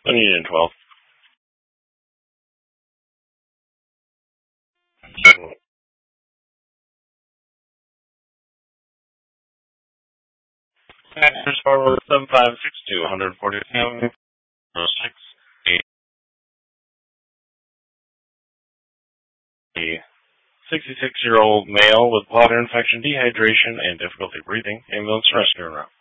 112. Factors forward 7562, 147, 6, 66-year-old male with bladder infection, dehydration, and difficulty breathing. Ambulance rescue route.